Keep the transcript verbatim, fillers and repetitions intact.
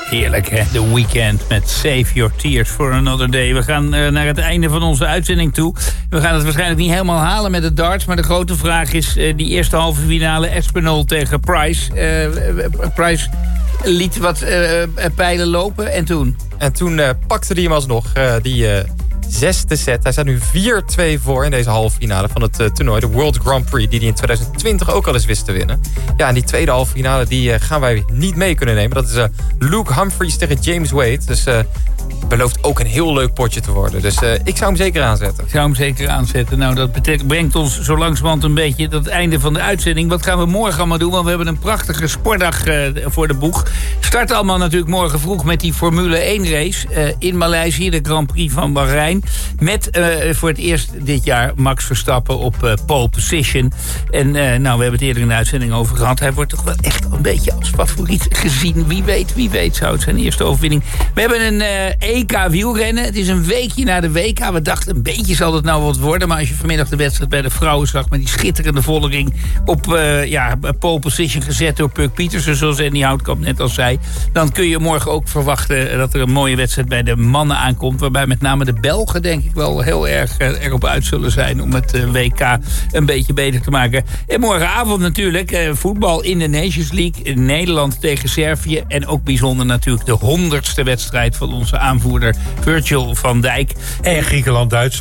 Heerlijk, hè? The Weeknd met Save Your Tears for Another Day. We gaan uh, naar het einde van onze uitzending toe. We gaan het waarschijnlijk niet helemaal halen met de darts. Maar de grote vraag is uh, die eerste halve finale Espinol tegen Price. Uh, Price liet wat uh, pijlen lopen en toen? En toen uh, pakte hij hem alsnog, uh, die uh, zesde set. Hij staat nu vier twee voor in deze halve finale van het uh, toernooi. De World Grand Prix, die hij in twintig twintig ook al eens wist te winnen. Ja, en die tweede halve finale die, uh, gaan wij niet mee kunnen nemen. Dat is uh, Luke Humphries tegen James Wade. Dus uh, belooft ook een heel leuk potje te worden. Dus uh, ik zou hem zeker aanzetten. Ik zou hem zeker aanzetten. Nou, dat betekent, brengt ons zo langzamerhand een beetje tot het einde van de uitzending. Wat gaan we morgen allemaal doen? Want we hebben een prachtige sportdag uh, voor de boeg. Start allemaal natuurlijk morgen vroeg met die Formule één race uh, in Maleisië. De Grand Prix van Bahrein. Met uh, voor het eerst dit jaar Max Verstappen op uh, pole position. En uh, nou, we hebben het eerder in de uitzending over gehad. Hij wordt toch wel echt een beetje als favoriet gezien. Wie weet, wie weet zou het zijn eerste overwinning. We hebben een uh, E K wielrennen. Het is een weekje na de W K. We dachten een beetje zal het nou wat worden. Maar als je vanmiddag de wedstrijd bij de vrouwen zag met die schitterende volging op uh, ja, pole position gezet door Puk Pietersen, zoals Andy Houtkamp net al zei, dan kun je morgen ook verwachten dat er een mooie wedstrijd bij de mannen aankomt. Waarbij met name de Belgen denk ik wel heel erg uh, erop uit zullen zijn om het uh, W K een beetje beter te maken. En morgenavond natuurlijk uh, voetbal in de Nations League. In Nederland tegen Servië. En ook bijzonder natuurlijk de honderdste wedstrijd van onze aanvoerder Virgil van Dijk. En Griekenland-Duitsland.